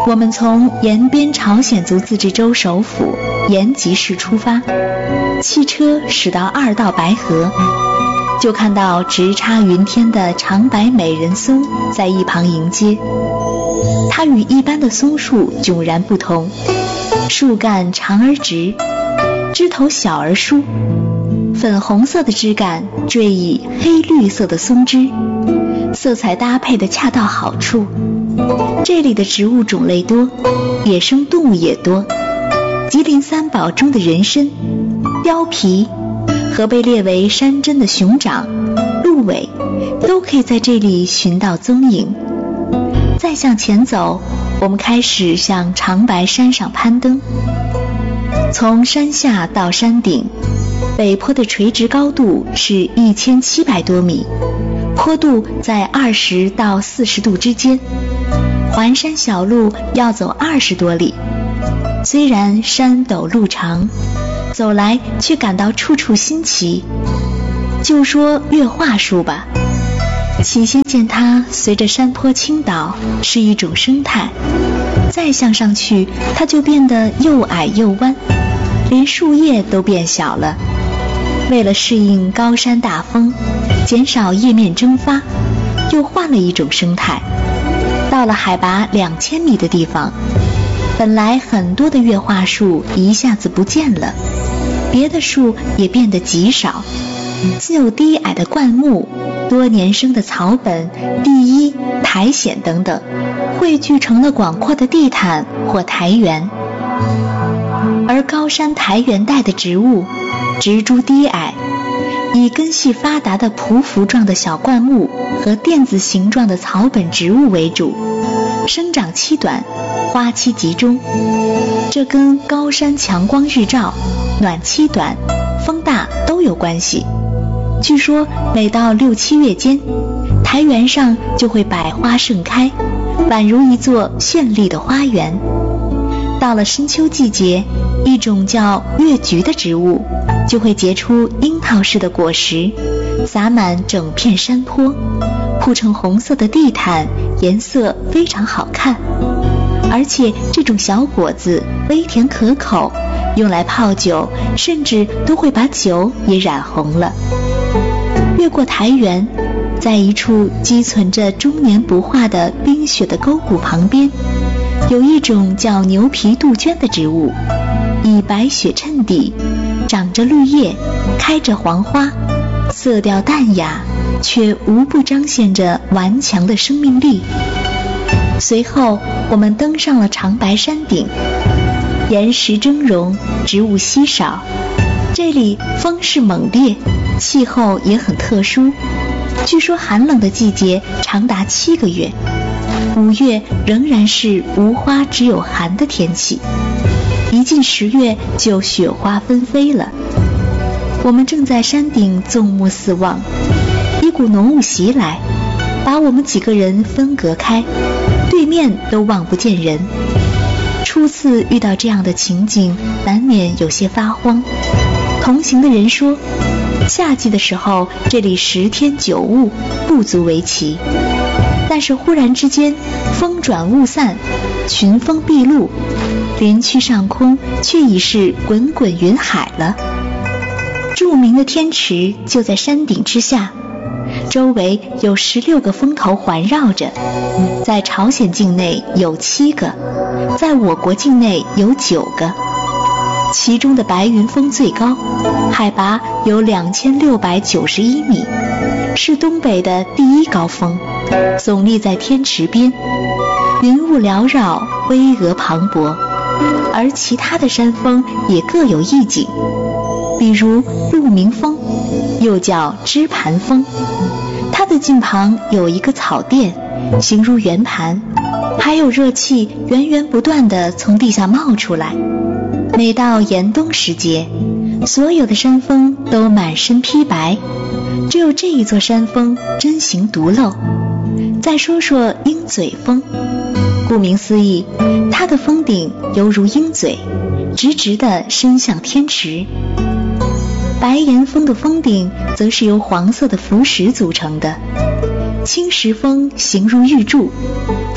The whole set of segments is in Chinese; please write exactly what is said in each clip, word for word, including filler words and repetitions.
我们从延边朝鲜族自治州首府延吉市出发，汽车驶到二道白河，就看到直插云天的长白美人松在一旁迎接。它与一般的松树迥然不同，树干长而直，枝头小而疏，粉红色的枝干缀以黑绿色的松枝，色彩搭配的恰到好处。这里的植物种类多，野生动物也多，吉林三宝中的人参、貂皮和被列为山珍的熊掌、鹿尾都可以在这里寻到踪影。再向前走，我们开始向长白山上攀登。从山下到山顶，北坡的垂直高度是一千七百多米，坡度在二十到四十度之间。环山小路要走二十多里，虽然山陡路长，走来却感到处处新奇。就说月画树吧，起先见它随着山坡倾倒，是一种生态，再向上去，它就变得又矮又弯，连树叶都变小了。为了适应高山大风，减少叶面蒸发，又换了一种生态。到了海拔两千米的地方，本来很多的月画树一下子不见了，别的树也变得极少，只有低矮的灌木、多年生的草本、地衣、苔藓等等，汇聚成了广阔的地毯或苔原。而高山苔原带的植物，植株低矮，以根系发达的匍匐状的小灌木和垫子形状的草本植物为主，生长期短，花期集中。这跟高山强光日照、暖期短、风大都有关系。据说每到六七月间，苔原上就会百花盛开，宛如一座绚丽的花园。到了深秋季节，一种叫月菊的植物就会结出樱桃似的果实，洒满整片山坡，铺成红色的地毯，颜色非常好看。而且这种小果子微甜可口，用来泡酒，甚至都会把酒也染红了。越过苔原，在一处积存着终年不化的冰雪的沟谷旁边，有一种叫牛皮杜鹃的植物，以白雪衬底，长着绿叶，开着黄花，色调淡雅，却无不彰显着顽强的生命力。随后我们登上了长白山顶，岩石峥嵘，植物稀少，这里风势猛烈，气候也很特殊，据说寒冷的季节长达七个月，五月仍然是无花只有寒的天气，一进十月就雪花纷飞了。我们正在山顶纵目四望，一股浓雾袭来，把我们几个人分隔开，对面都望不见人。初次遇到这样的情景，难免有些发慌。同行的人说，夏季的时候这里十天九雾，不足为奇，但是忽然之间风转雾散，群峰毕露，林区上空却已是滚滚云海了。著名的天池就在山顶之下，周围有十六个峰头环绕着，在朝鲜境内有七个，在我国境内有九个。其中的白云峰最高，海拔有两千六百九十一米，是东北的第一高峰，耸立在天池边，云雾缭绕，巍峨磅礴。而其他的山峰也各有异景，比如鹿鸣峰，又叫支盘峰，它的近旁有一个草甸，形如圆盘，还有热气源源不断地从地下冒出来。每到严冬时节，所有的山峰都满身披白，只有这一座山峰针形独漏。再说说鹰嘴峰，顾名思义，它的峰顶犹如鹰嘴，直直地伸向天池。白岩峰的峰顶则是由黄色的浮石组成的，青石峰形如玉柱，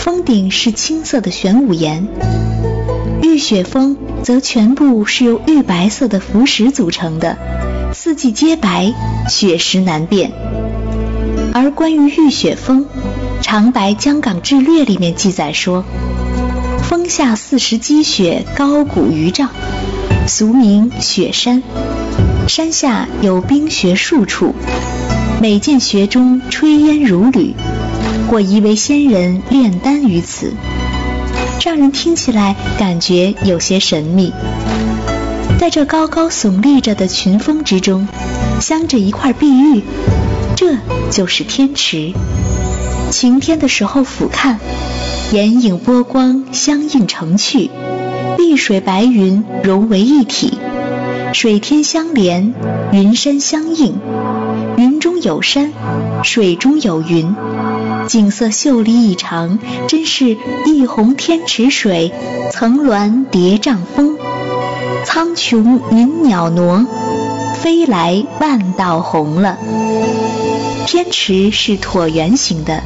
峰顶是青色的玄武岩，玉雪峰则全部是由玉白色的浮石组成的，四季皆白，雪石难辨。而关于玉雪峰，长白江港志略里面记载说，峰下四时积雪高谷余丈，俗名雪山，山下有冰穴数处，每见穴中炊烟如缕，或疑为仙人炼丹于此，让人听起来感觉有些神秘。在这高高耸立着的群峰之中，镶着一块碧玉，这就是天池。晴天的时候俯瞰，眼影波光相映成趣，碧水白云融为一体，水天相连，云山相映，云中有山，水中有云，景色秀丽异常，真是一泓天池水，层峦叠嶂峰，苍穹云袅娜，飞来万道红了。天池是椭圆形的，